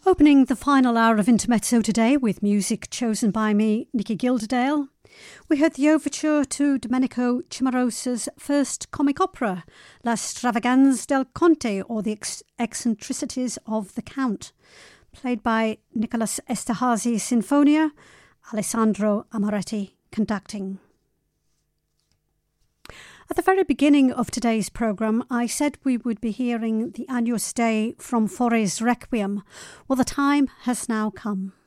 Opening the final hour of Intermezzo today with music chosen by me, Nicky Gilderdale, we heard the overture to Domenico Cimarosa's first comic opera, La Stravaganza del Conte, or the Eccentricities of the Count, played by Nicholas Esterhazy Sinfonia, Alessandro Amoretti conducting. At the very beginning of today's programme, I said we would be hearing the Agnus Dei from Fauré's Requiem. Well, the time has now come.